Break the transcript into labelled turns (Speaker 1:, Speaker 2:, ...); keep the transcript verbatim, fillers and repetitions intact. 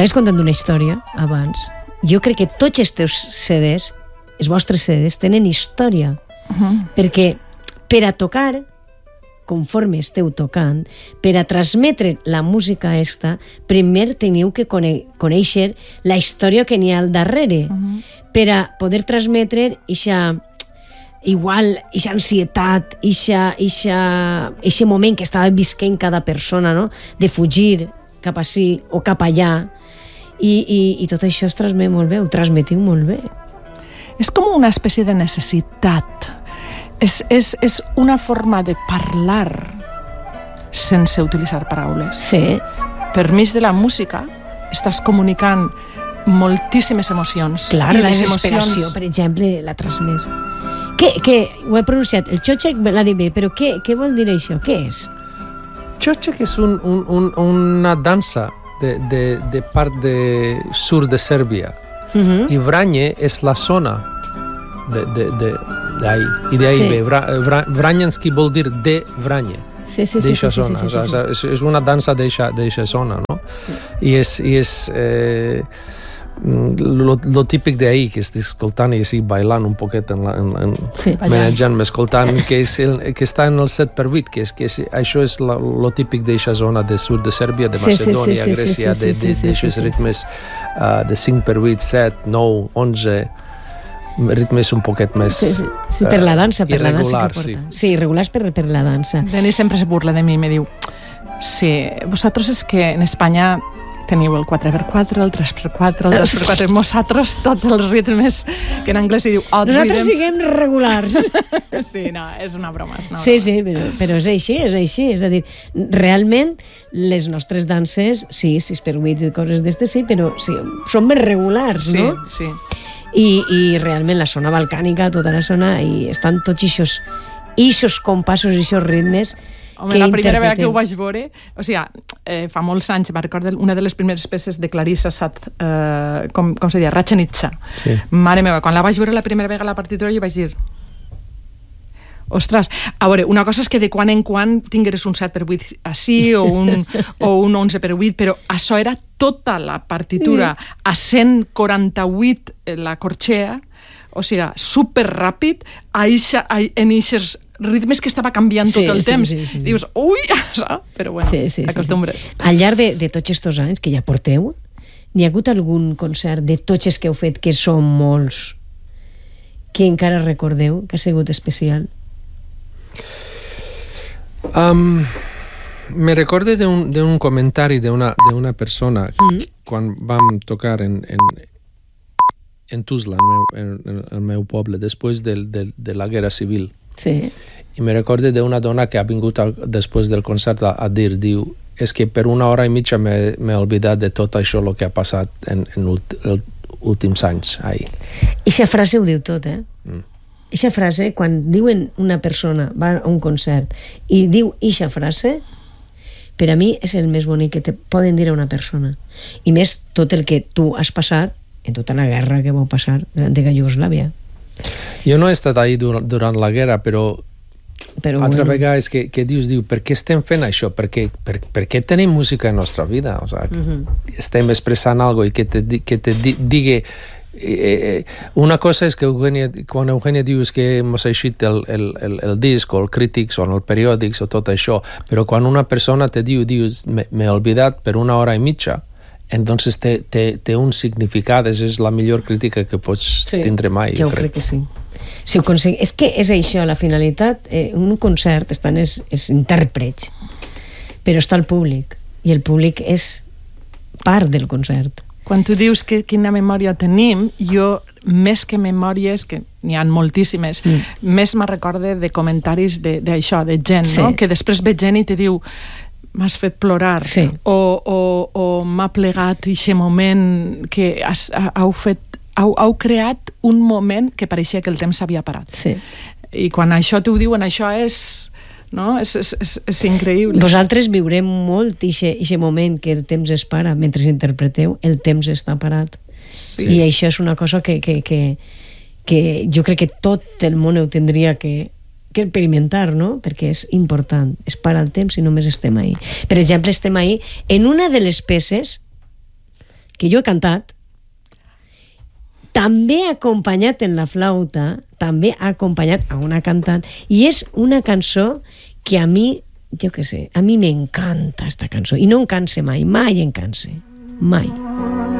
Speaker 1: estaves contant una història abans. Jo crec que tots els teus C Ds, els vostres C Ds, tenen història. Uh-huh. Perquè per a tocar, conforme esteu tocant, per a transmetre la música esta, primer teniu que cone- conèixer la història que n'hi ha al darrere, uh-huh. per a poder transmetre ixa, igual, ixa ansietat, ixa, ixa, ixe moment que estava visquent cada persona, no? De fugir cap ací o cap allà, i, i, i tot això es transmet molt bé, ho transmetiu molt bé.
Speaker 2: És com una espècie de necessitat. És, és, és una forma de parlar sense utilitzar paraules.
Speaker 1: Sí.
Speaker 2: Per mig de la música estàs comunicant moltíssimes emocions.
Speaker 1: Clar, la desesperació, emocions... per exemple, la transmès. Què, què, ho he pronunciat, el Chochek l'ha dit bé, però què, què vol dir això? Què és?
Speaker 3: Chochek és un, un, un, una dansa de, de, de part de sur de Sèrbia. Uh-huh. I Vranje és la zona de, de, de, d'ahí. I d'ahí sí. ve. Vra, vra, Vranjanski vol dir de Vranje.
Speaker 1: Sí, sí, sí.
Speaker 3: D'eixa
Speaker 1: sí,
Speaker 3: zona.
Speaker 1: Sí, sí, sí, sí.
Speaker 3: És, és una dansa d'eixa, d'eixa zona, no? Sí. I és... I és eh, lo, lo típic d'ahir, que estic escoltant i estic bailant un poquet en la, en, en,
Speaker 1: sí,
Speaker 3: manejant-me, escoltant, que, és el, que està en el set per vuit, que, és, que és, això és la, lo típic d'eixa zona de sud de Sèrbia, de Macedònia, sí, sí, sí, Grècia, sí, sí, sí, sí, d'aixòs sí, sí, ritmes uh, de cinc per vuit, set, nou, onze, ritmes un poquet més
Speaker 1: sí, sí. Sí, per la dansa, per
Speaker 3: irregular,
Speaker 1: la dansa que porta. Sí, sí irregulars per, per la dansa.
Speaker 2: Denis sempre se burla de mi i me diu, sí, vosaltres és que en Espanya teniu el quatre per quatre, el tres per quatre, el dos per quatre, nosaltres tots els ritmes que en anglès hi diu odd
Speaker 1: nosaltres
Speaker 2: rhythms.
Speaker 1: siguem regulars.
Speaker 2: Sí, no, és una broma. És una
Speaker 1: sí,
Speaker 2: broma.
Speaker 1: sí, però, però és així, és així. És a dir, realment, les nostres danses, sí, sis per vuit i coses d'estes, sí, però sí, són més regulars,
Speaker 2: sí,
Speaker 1: no?
Speaker 2: Sí, sí.
Speaker 1: I, I realment la zona balcànica, tota la zona, i estan tots ixos, ixos compassos, ixos ritmes.
Speaker 2: Home, la primera vegada que ho vaig veure, o sigui, eh, fa molts anys, me'n recordo una de les primeres peces de Clarissa Sat, eh, com, com se deia, Ratxanitxa.
Speaker 3: Sí.
Speaker 2: Mare meva, quan la vaig veure la primera vegada a la partitura, jo vaig dir, ostres, a veure, una cosa és que de quan en quan tingueres un set per vuit així o un, o un onze per vuit, però això era tota la partitura a cent quaranta-vuit la corxea, o sigui, superràpid, a ixa, a, en eixes ritmes que estava canviant
Speaker 1: sí,
Speaker 2: tot el
Speaker 1: sí,
Speaker 2: temps.
Speaker 1: Sí, sí.
Speaker 2: Dius, ui, però bueno,
Speaker 1: sí, sí,
Speaker 2: t'acostumbres.
Speaker 1: Sí, sí. Al llarg de, de tots aquests anys que ja porteu, n'hi ha hagut algun concert de tots els que heu fet, que són molts, que encara recordeu, que ha sigut especial?
Speaker 3: Um, me recorde d'un, d'un comentari d'una, d'una persona mm. quan vam tocar en, en, en Tuzla, en el, meu, en, en el meu poble, després del, del, de la guerra civil.
Speaker 1: Sí.
Speaker 3: I me recorde d'una dona que ha vingut al, després del concert a, a dir, diu, és que per una hora i mitja m'he, m'he oblidat de tot això el que ha passat en, en els últims anys.
Speaker 1: Eixa frase ho diu tot, eh?
Speaker 3: Mm.
Speaker 1: Eixa frase, quan diuen una persona va a un concert i diu eixa frase, per a mi és el més bonic que te poden dir a una persona. I més tot el que tu has passat en tota la guerra que vau passar de Iugoslàvia.
Speaker 3: Jo no he estat ahí durant, durant la guerra, però, però altra bueno. vegada és que, que dius, diu, per què estem fent això? Per què, per, per què tenim música en la nostra vida? O sea, uh-huh. estem expressant algo i que te, que te digui... Eh, una cosa és que Eugènia, quan Eugènia diu que hem eixit el, el, el, el disc o el Crítics o el periòdics o tot això, però quan una persona te diu, dius, m'he oblidat per una hora i mitja, entonces té, té, té un significat, és la millor crítica que pots
Speaker 1: sí,
Speaker 3: tindre mai.
Speaker 1: Jo crec. crec que sí. Si ho consegui... És que és això, la finalitat, eh, un concert estan els, els intèrprets, però està el públic, i el públic és part del concert.
Speaker 2: Quan tu dius que quina memòria tenim, jo, més que memòries, que n'hi ha moltíssimes, mm. més me recorde de comentaris d'això, de, de gent, sí. no? Que després ve gent i te diu m'has fet plorar,
Speaker 1: sí.
Speaker 2: o, o, o m'ha plegat aquest moment que has, heu, fet, heu, heu creat un moment que pareixia que el temps s'havia parat.
Speaker 1: Sí.
Speaker 2: I quan això t'ho diuen, això és... No? És, és, és, és increïble.
Speaker 1: Vosaltres viurem molt aquest moment que el temps es para, mentre interpreteu, el temps està parat. Sí. I això és una cosa que, que, que, que jo crec que tot el món ho tindria que, que experimentar, no? Perquè és important, es para el temps i només estem ahí. Per exemple, estem ahí en una de les peces que jo he cantat, també acompanyat en la flauta, també ha acompanyat a una cantant, i és una cançó que a mi, jo què sé, a mi m'encanta esta cançó, i no em canse mai, mai em canse, mai.